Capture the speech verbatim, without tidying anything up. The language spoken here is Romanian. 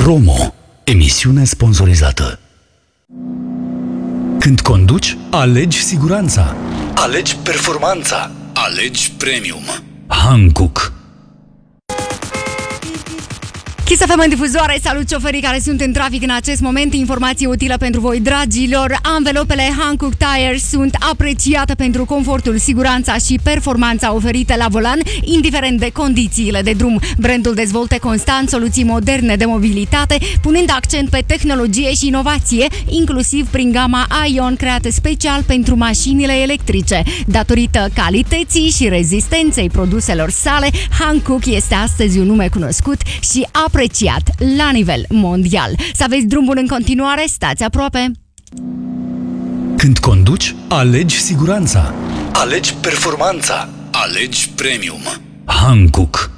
Promo. Emisiune sponsorizată. Când conduci, alegi siguranța. Alegi performanța. Alegi premium. Hankook. Kiss F M în difuzoare, salut șoferii care sunt în trafic în acest moment. Informație utilă pentru voi, dragilor. Anvelopele Hankook Tire sunt apreciate pentru confortul, siguranța și performanța oferite la volan, indiferent de condițiile de drum. Brandul dezvoltă constant soluții moderne de mobilitate, punând accent pe tehnologie și inovație, inclusiv prin gama Ion, creată special pentru mașinile electrice. Datorită calității și rezistenței produselor sale, Hankook este astăzi un nume cunoscut și apreciat la nivel mondial. Să aveți drum bun în continuare, stați aproape! Când conduci, alegi siguranța. Alegi performanța. Alegi premium. Hankook.